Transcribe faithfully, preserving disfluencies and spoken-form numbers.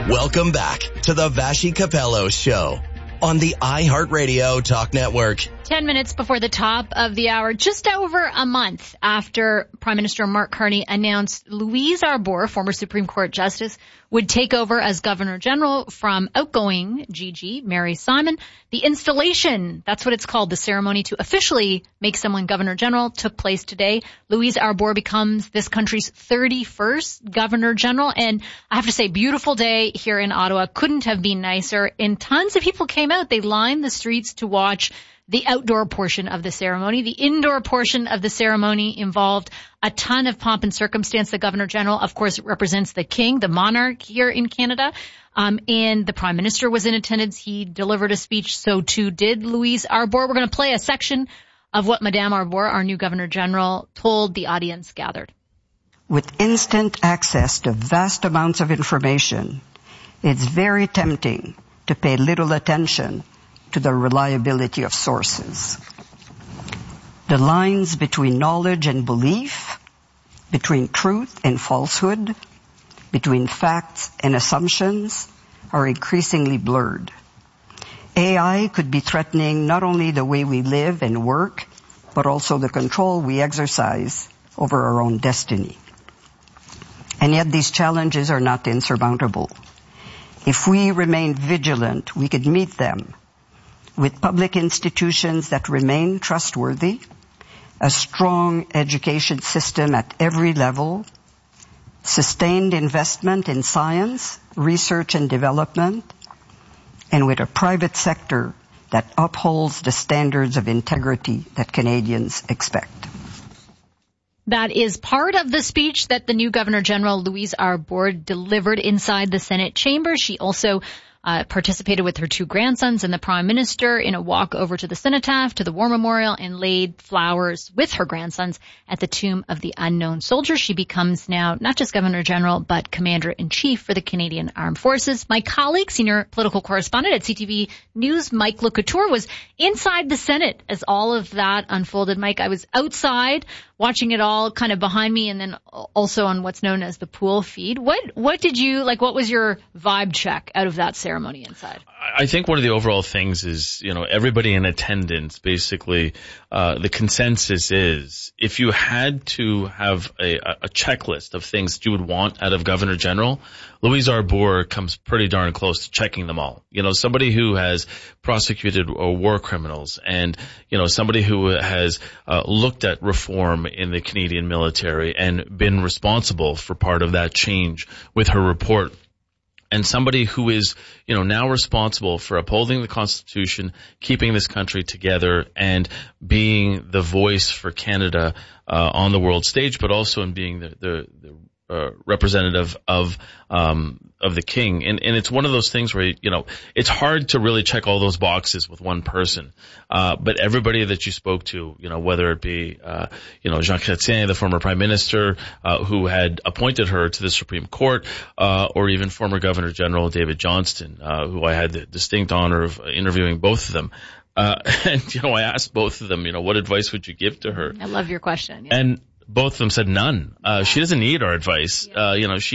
Welcome back to the Vashi Capello Show on the iHeartRadio Talk Network. Ten minutes before the top of the hour, just over a month after Prime Minister Mark Carney announced Louise Arbour, former Supreme Court Justice, would take over as Governor General from outgoing G G, Mary Simon. The installation, that's what it's called, the ceremony to officially make someone Governor General, took place today. Louise Arbour becomes this country's thirty-first Governor General. And I have to say, beautiful day here in Ottawa. Couldn't have been nicer. And tons of people came out. They lined the streets to watch the outdoor portion of the ceremony. The indoor portion of the ceremony involved a ton of pomp and circumstance. The Governor General, of course, represents the King, the monarch here in Canada. Um, and the Prime Minister was in attendance. He delivered a speech. So too did Louise Arbour. We're going to play a section of what Madame Arbour, our new Governor General, told the audience gathered. With instant access to vast amounts of information, it's very tempting to pay little attention to the reliability of sources. The lines between knowledge and belief, between truth and falsehood, between facts and assumptions are increasingly blurred. A I could be threatening not only the way we live and work, but also the control we exercise over our own destiny. And yet these challenges are not insurmountable. If we remain vigilant, we could meet them with public institutions that remain trustworthy, a strong education system at every level, sustained investment in science, research and development, and with a private sector that upholds the standards of integrity that Canadians expect. That is part of the speech that the new Governor General, Louise Arbour, delivered inside the Senate chamber. She also Uh, participated with her two grandsons and the Prime Minister in a walk over to the cenotaph, to the War Memorial, and laid flowers with her grandsons at the tomb of the unknown soldier. She becomes now not just Governor General, but Commander-in-Chief for the Canadian Armed Forces. My colleague, senior political correspondent at C T V News, Mike Le Couture, was inside the Senate as all of that unfolded. Mike, I was outside watching it all kind of behind me and then also on what's known as the pool feed. What, what did you, like, what was your vibe check out of that ceremony inside? I think one of the overall things is, you know, everybody in attendance, basically, uh, the consensus is if you had to have a, a checklist of things that you would want out of Governor General, Louise Arbour comes pretty darn close to checking them all. You know, somebody who has prosecuted uh, war criminals and, you know, somebody who has uh, looked at reform in the Canadian military and been responsible for part of that change with her report. And somebody who is, you know, now responsible for upholding the Constitution, keeping this country together, and being the voice for Canada uh, on the world stage, but also in being the, the, the uh, representative of um, of the King. And, and it's one of those things where, you know, it's hard to really check all those boxes with one person. Uh, but everybody that you spoke to, you know, whether it be, uh, you know, Jean Chrétien, the former Prime Minister, uh, who had appointed her to the Supreme Court, uh, or even former Governor General David Johnston, uh, who I had the distinct honor of interviewing both of them. Uh, and, you know, I asked both of them, you know, what advice would you give to her? I love your question. Yeah. And both of them said none. Uh, she doesn't need our advice. Yeah. Uh, you know, she